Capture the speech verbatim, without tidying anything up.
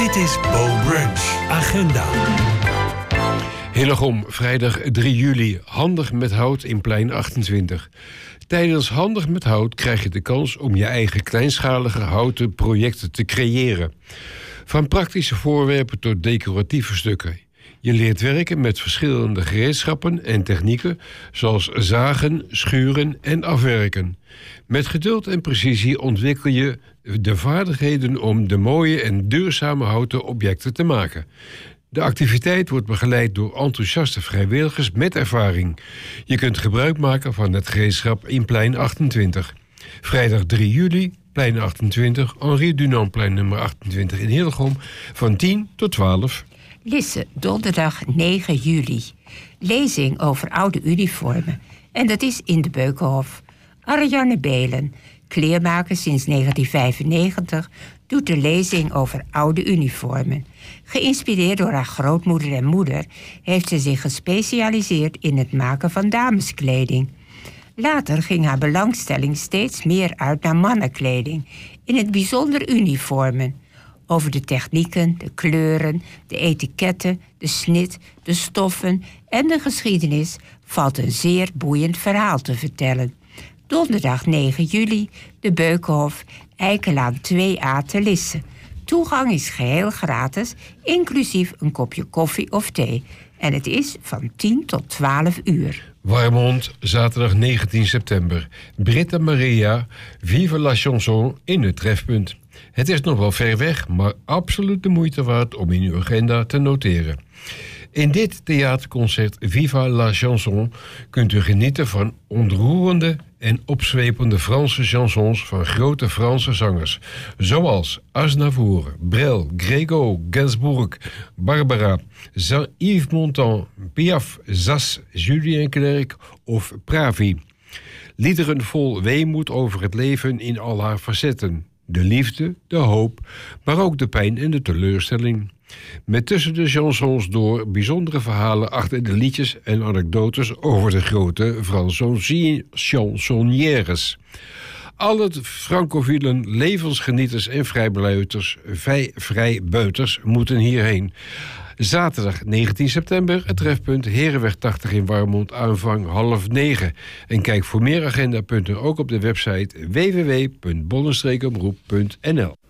Dit is Bo Brunch. Agenda. Hillegom, vrijdag drie juli. Handig met hout in plein achtentwintig. Tijdens Handig met hout krijg je de kans om je eigen kleinschalige houten projecten te creëren. Van praktische voorwerpen tot decoratieve stukken. Je leert werken met verschillende gereedschappen en technieken, zoals zagen, schuren en afwerken. Met geduld en precisie ontwikkel je de vaardigheden om de mooie en duurzame houten objecten te maken. De activiteit wordt begeleid door enthousiaste vrijwilligers met ervaring. Je kunt gebruik maken van het gereedschap in plein achtentwintig. Vrijdag drie juli, plein achtentwintig, Henri Dunantplein nummer achtentwintig in Hillegom, van tien tot twaalf. Lisse, donderdag negen juli. Lezing over oude uniformen. En dat is in de Beukenhof. Ariane Belen, kleermaker sinds negentien vijfennegentig... doet de lezing over oude uniformen. Geïnspireerd door haar grootmoeder en moeder heeft ze zich gespecialiseerd in het maken van dameskleding. Later ging haar belangstelling steeds meer uit naar mannenkleding, in het bijzonder uniformen. Over de technieken, de kleuren, de etiketten, de snit, de stoffen en de geschiedenis valt een zeer boeiend verhaal te vertellen. Donderdag negen juli, de Beukenhof, Eikelaan twee A te Lisse. Toegang is geheel gratis, inclusief een kopje koffie of thee. En het is van tien tot twaalf uur. Warmond, zaterdag negentien september. Britta Maria, Vive la chanson in het trefpunt. Het is nog wel ver weg, maar absoluut de moeite waard om in uw agenda te noteren. In dit theaterconcert Viva la chanson kunt u genieten van ontroerende en opzwepende Franse chansons van grote Franse zangers, zoals Aznavour, Brel, Grégo, Gainsbourg, Barbara, Yves Montand, Piaf, Zas, Julien Clerc of Pravi. Liederen vol weemoed over het leven in al haar facetten. De liefde, de hoop, maar ook de pijn en de teleurstelling. Met tussen de chansons door bijzondere verhalen achter de liedjes en anekdotes over de grote Franse chansonnières. Al het francofielen, levensgenieters en vrijbuiters, vrijbuiters moeten hierheen. Zaterdag negentien september, het trefpunt Herenweg tachtig in Warmond, aanvang half negen. En kijk voor meer agendapunten ook op de website w w w punt bollenstreekomroep punt n l.